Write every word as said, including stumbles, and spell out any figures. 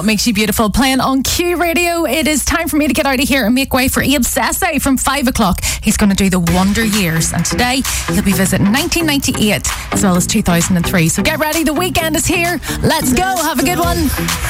Makes You Beautiful, playing on Q Radio. It is time for me to get out of here and make way for Abe Sesse from five o'clock. He's going to do the Wonder Years, and today he'll be visiting nineteen ninety-eight as well as two thousand three. So get ready, the weekend is here. Let's go, have a good one.